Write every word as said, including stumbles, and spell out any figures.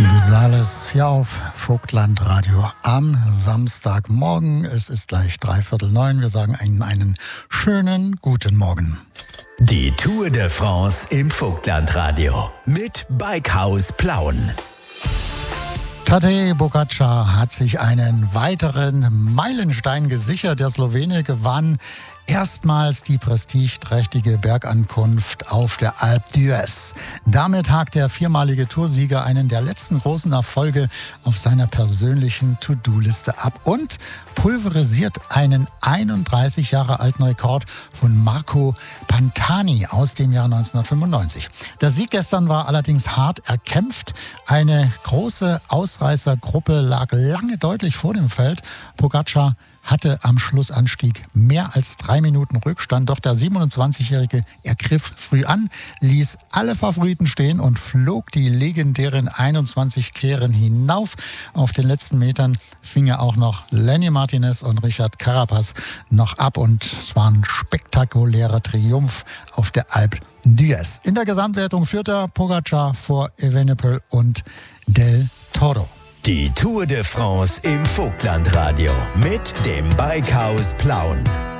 Alles hier auf Vogtland Radio am Samstagmorgen. Es ist gleich dreiviertel neun. Wir sagen Ihnen einen schönen guten Morgen. Die Tour de France im Vogtland Radio mit Bikehaus Plauen. Tadej Pogačar hat sich einen weiteren Meilenstein gesichert. Der Slowene gewann erstmals die prestigeträchtige Bergankunft auf der Alpe d'Huez. Damit hakt der viermalige Toursieger einen der letzten großen Erfolge auf seiner persönlichen To-Do-Liste ab und pulverisiert einen einunddreißig Jahre alten Rekord von Marco Pantani aus dem Jahr neunzehnhundertfünfundneunzig. Der Sieg gestern war allerdings hart erkämpft. Eine große Ausreißergruppe lag lange deutlich vor dem Feld. Pogačar hatte am Schlussanstieg mehr als drei Minuten Rückstand. Doch der siebenundzwanzigjährige ergriff früh an, ließ alle Favoriten stehen und flog die legendären einundzwanzig Kehren hinauf. Auf den letzten Metern fing er auch noch Lenny Martinez und Richard Carapaz noch ab und es war ein spektakulärer Triumph auf der Alpe d'Huez. In der Gesamtwertung führte Pogačar vor Evenepoel und Del Toro. Die Tour de France im Vogtland Radio mit dem Bikehaus Plauen.